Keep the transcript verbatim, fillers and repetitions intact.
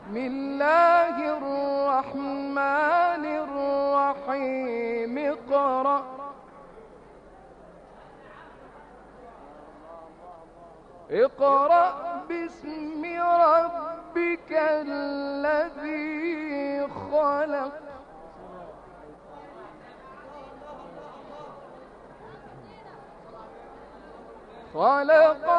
بسم الله الرحمن الرحيم اقرأ اقرأ باسم ربك الذي خلق خلق